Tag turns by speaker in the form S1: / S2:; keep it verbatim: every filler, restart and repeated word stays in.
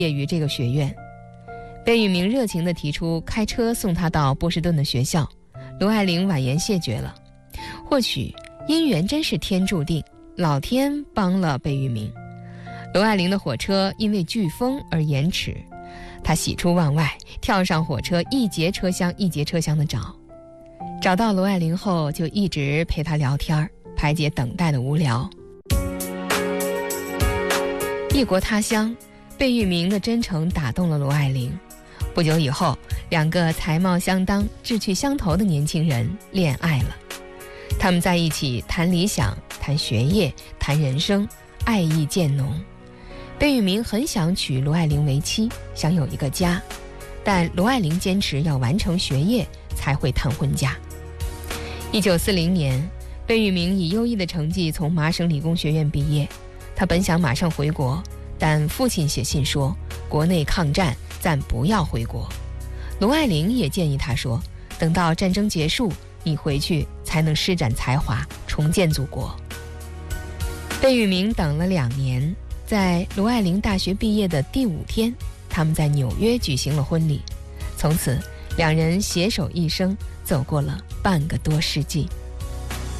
S1: 业于这个学院。贝聿铭热情地提出开车送他到波士顿的学校，卢爱玲婉言谢绝了。或许姻缘真是天注定，老天帮了贝聿铭。卢爱玲的火车因为飓风而延迟，她喜出望外，跳上火车，一节车厢一节车厢的找。找到卢爱玲后，就一直陪她聊天，排解等待的无聊。异国他乡，贝聿铭的真诚打动了卢爱玲。不久以后，两个才貌相当、志趣相投的年轻人恋爱了。他们在一起谈理想、谈学业、谈人生，爱意渐浓。贝聿铭很想娶卢爱玲为妻，想有一个家，但卢爱玲坚持要完成学业才会谈婚嫁。一九四零年，贝聿铭以优异的成绩从麻省理工学院毕业。他本想马上回国，但父亲写信说国内抗战，暂不要回国。卢爱玲也建议他说，等到战争结束，你回去才能施展才华，重建祖国。贝聿铭等了两年，在卢爱玲大学毕业的第五天，他们在纽约举行了婚礼。从此，两人携手一生，走过了半个多世纪。